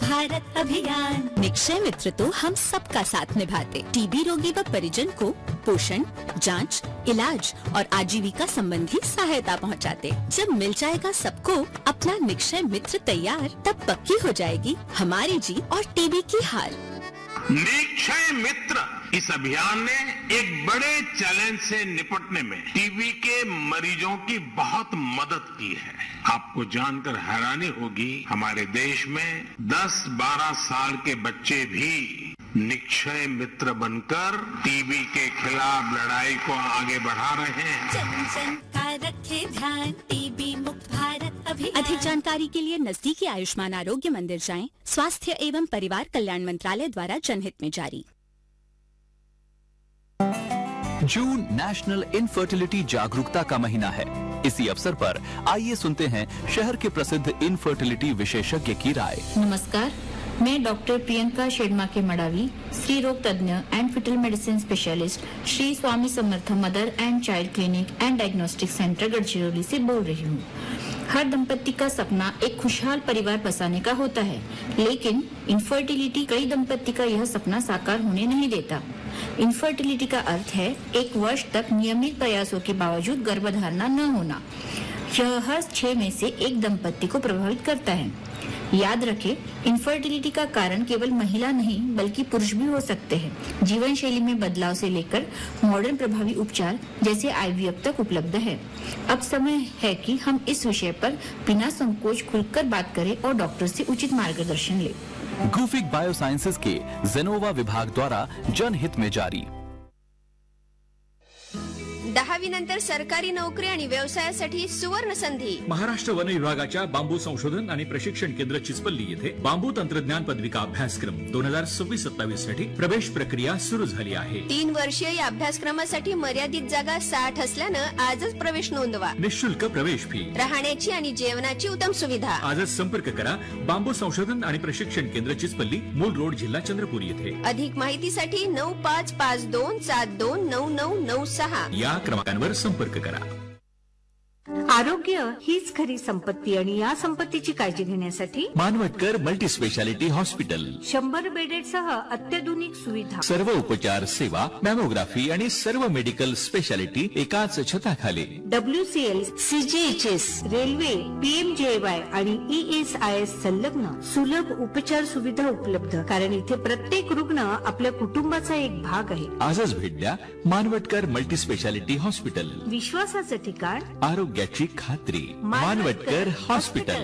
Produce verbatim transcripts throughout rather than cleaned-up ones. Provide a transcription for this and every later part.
भारत अभियान। निक्षय मित्र तो हम सबका साथ निभाते, टीबी रोगी व परिजन को पोषण, जांच, इलाज और आजीविका संबंधी सहायता पहुंचाते। जब मिल जाएगा सबको अपना निक्षय मित्र तैयार, तब पक्की हो जाएगी हमारी जीत और टीबी की हार। निक्षय मित्र इस अभियान ने एक बड़े चैलेंज से निपटने में टीबी के मरीजों की बहुत मदद की है। आपको जानकर हैरानी होगी, हमारे देश में दस बारह साल के बच्चे भी निक्षय मित्र बनकर टीबी के खिलाफ लड़ाई को आगे बढ़ा रहे हैं। जन जन का रखे ध्यान, टीबी मुक्त भारत अभियान। अधिक जानकारी के लिए नजदीकी आयुष्मान आरोग्य मंदिर जाएं। स्वास्थ्य एवं परिवार कल्याण मंत्रालय द्वारा जनहित में जारी। जून नेशनल इनफर्टिलिटी जागरूकता का महीना है। इसी अवसर पर आइए सुनते हैं शहर के प्रसिद्ध इनफर्टिलिटी विशेषज्ञ की राय। नमस्कार, मैं डॉक्टर प्रियंका शेडमा के मडावी, स्त्री रोग तज्ञ and foetal medicine specialist, Shri Swami Samarth mother and child clinic and diagnostic centre Gadchiroli से बोल रही हूँ। हर दंपति का सपना एक खुशहाल परिवार बसाने का होता है, लेकिन इनफर्टिलिटी कई दंपति का यह सपना साकार होने नहीं देता। इनफर्टिलिटी का अर्थ है एक वर्ष तक नियमित प्रयासों के बावजूद गर्भधारणा न होना। यह हर छह में से एक दंपति को प्रभावित करता है। याद रखें, इनफर्टिलिटी का कारण केवल महिला नहीं बल्कि पुरुष भी हो सकते हैं। जीवन शैली में बदलाव से लेकर मॉडर्न प्रभावी उपचार जैसे आईवीएफ तक उपलब्ध है। अब समय है कि हम इस विषय पर बिना संकोच खुलकर बात करें और डॉक्टर से उचित मार्गदर्शन लें। गुफिक बायोसाइंसेज के जेनोवा विभाग द्वारा जनहित में जारी। दहावी नंतर सरकारी नोकरी आणि व्यवसायासाठी सुवर्ण संधी। महाराष्ट्र वन विभागाच्या बांबू संशोधन आणि प्रशिक्षण केंद्र चिचपल्ली येथे बांबू तंत्रज्ञान पदविका अभ्यासक्रम दोन हजार सव्वीस सत्तावीस साठी प्रवेश प्रक्रिया सुरू झाली आहे। तीन वर्षीय या अभ्यासक्रमासाठी मर्यादित जागा साठ असल्यानं आजच प्रवेश नोंदवा। निःशुल्क प्रवेश फी, राहण्याची आणि जेवणाची उत्तम सुविधा। आजच संपर्क करा बांबू संशोधन आणि प्रशिक्षण केंद्र चिचपल्ली, मूल रोड, जिल्हा चंद्रपूर येथे। अधिक माहितीसाठी नऊ पाच पाच दोन सात दोन नऊ नऊ नऊ सहा या क्रमांकावर संपर्क करा। आरोग्य हीच खरी संपत्ती आणि या संपत्तीची काळजी घेण्यासाठी मानवटकर मल्टी स्पेशालिटी हॉस्पिटल, शंभर बेडेड सह अत्याधुनिक सुविधा, सर्व उपचार सेवा, मॅमोग्राफी आणि सर्व मेडिकल स्पेशालिटी एकाच छताखाली। डब्ल्यूसीएल, सीजीएचएस, रेल्वे, पीएमजेएवाय आणि ईएसआयएस संलग्न सुलभ उपचार सुविधा उपलब्ध, कारण इथे प्रत्येक रुग्ण आपल्या कुटुंबाचा एक भाग आहे। आजच भेट द्या मानवटकर मल्टी स्पेशालिटी हॉस्पिटल, विश्वासाचं ठिकाण, आरोग्याची खात्री, Manwatkar hospital.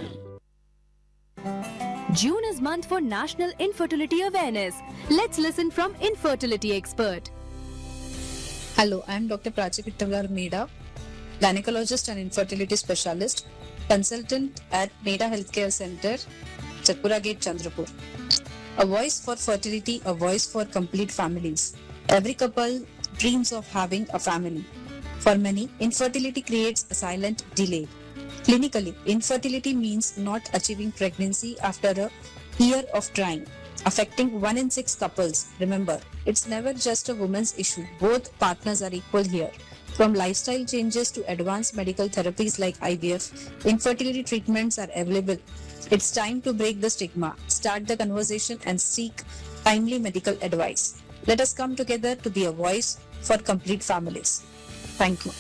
June is month for National Infertility Awareness. Let's listen from infertility expert. Hello, I am Doctor Prachi Kittangar Meda, gynecologist and infertility specialist, consultant at Meda Healthcare Center, Chatpura Gate, Chandrapur. A voice for fertility, a voice for complete families. Every couple dreams of having a family. For many, infertility creates a silent delay. Clinically, infertility means not achieving pregnancy after a year of trying, affecting one in six couples. Remember, it's never just a woman's issue. Both partners are equal here. From lifestyle changes to advanced medical therapies like I V F, infertility treatments are available. It's time to break the stigma, start the conversation and seek timely medical advice. Let us come together to be a voice for complete families. Thank you.